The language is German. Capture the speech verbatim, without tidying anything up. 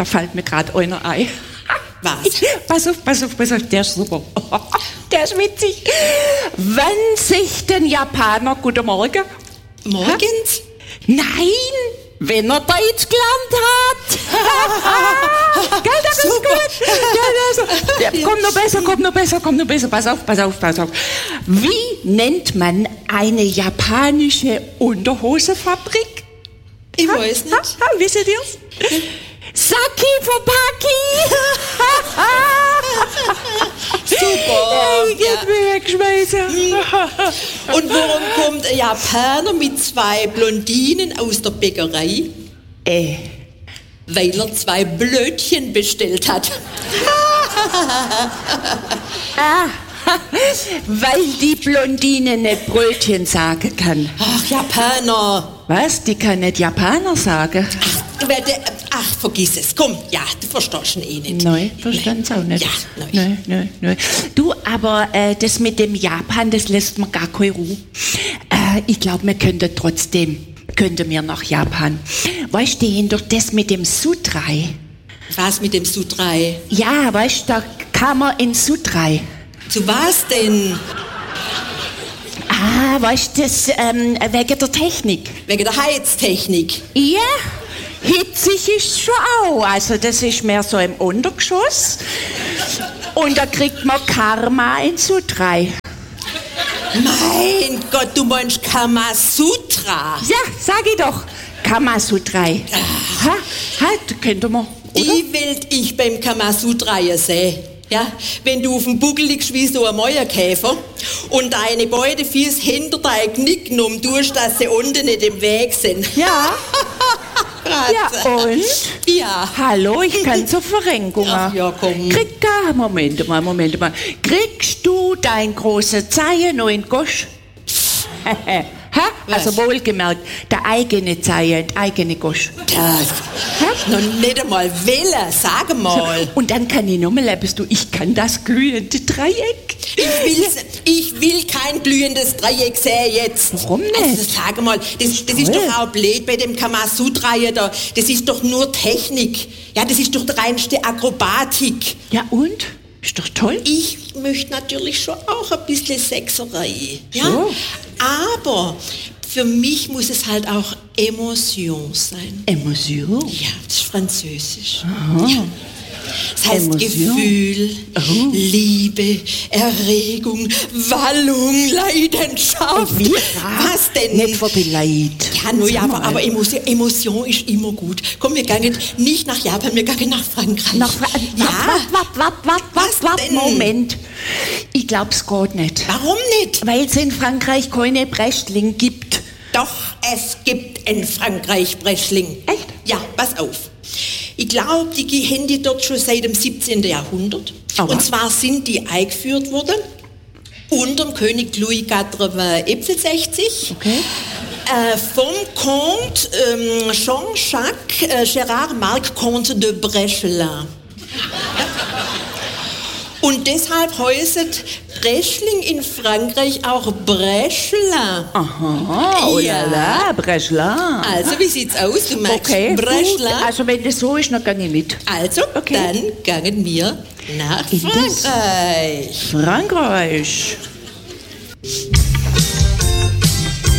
da fällt mir gerade einer ein. Was? Pass auf, pass auf, pass auf, der ist super. Der ist witzig. Wenn sich den Japaner, guten Morgen. Morgens? Nein, wenn er Deutsch gelernt hat. Gell, das ist gut. Ja, das, ja, komm noch besser, komm noch besser, komm noch besser. Pass auf, pass auf, pass auf. Wie nennt man eine japanische Unterhosefabrik? Ich ha, weiß nicht. Ha, ha, wisst ihr's? Saki Fopaki! Super! Ich hab mich weggeschmeißen. Und warum kommt ein Japaner mit zwei Blondinen aus der Bäckerei? Äh. Weil er zwei Blödchen bestellt hat. Ah, weil die Blondine nicht Brötchen sagen kann. Ach, Japaner. Was? Die kann nicht Japaner sagen? Ach, werde, ach vergiss es. Komm, ja, du verstehst ihn eh nicht. Nein, verstehst auch nicht. Ja, nein. Nein, nein, nein. Du, aber äh, das mit dem Japan, das lässt mir gar keine Ruhe. Äh, ich glaube, wir könnten trotzdem, könnten wir nach Japan. Weißt du, die haben doch das mit dem Sutrai. Was mit dem Sutrai? Ja, weißt du, da kam man in Sutrai. Zu was denn? Ah, weißt du, das ähm, wegen der Technik. Wegen der Heiztechnik. Ja, hitzig ist schon auch. Also das ist mehr so im Untergeschoss. Und da kriegt man Karma in Sutrai. Mein Gott, du meinst Kamasutra. Ja, sag ich doch. Kamasutrai. Ha, ha, da könnte man, oder? Die Welt ich beim Kamasutra sehe. Ja, wenn du auf dem Buckel liegst wie so ein Mäuerkäfer und deine beiden Füße hinter dein Knick genommen tust, dass sie unten nicht im Weg sind. Ja. Ja, und? Ja. Hallo, ich kann zur Verrenkung. Ach ja, komm. Krieg, ah, Moment mal, Moment mal. Kriegst du dein große Zeie noch in Gosch? Ha? Also wohlgemerkt, der eigene Zeie, der eigene Gosch. Das noch nicht einmal wählen, sag mal. Und dann kann ich nochmal etwas, du, ich kann das glühende Dreieck. Ich, will's, ich will kein glühendes Dreieck sehen jetzt. Warum nicht? Also sag mal, das, das ist doch auch blöd bei dem Kamasutra da. Das ist doch nur Technik. Ja, das ist doch die reinste Akrobatik. Ja und? Ist doch toll. Ich möchte natürlich schon auch ein bisschen Sexerei. Ja? So. Aber für mich muss es halt auch Emotion sein. Emotion? Ja, das ist Französisch. Aha. Ja. Das heißt Emotion. Gefühl, Oh. Liebe, Erregung, Wallung, Leidenschaft. Wie? Was denn? Nicht für die Leid. Ja, nur ja, aber, aber Emotion, Emotion ist immer gut. Komm, wir gehen nicht nach Japan, wir gehen nach Frankreich. Nach Fra ja. Wart, wart, wart, wart, Was wart, denn? Moment. Ich glaub's geht nicht. Warum nicht? Weil es in Frankreich keine Breschling gibt. Doch, es gibt in Frankreich Breschling. Echt? Ja, pass auf. Ich glaube, die haben die dort schon seit dem siebzehnten Jahrhundert. Aber. Und zwar sind die eingeführt worden unter dem König Louis achtundsechzig. Okay. Äh, vom Comte ähm, Jean-Jacques äh, Gérard Marc Comte de Brechelin. Und deshalb heißt Breschling in Frankreich auch Brechelin. Aha, oh Ja. la la, Breschling. Also, wie sieht's aus? Du magst Okay, Brechelin? gut. Also wenn das so ist, dann gehe ich mit. Also, Okay. dann gehen wir nach In das- Frankreich. Frankreich.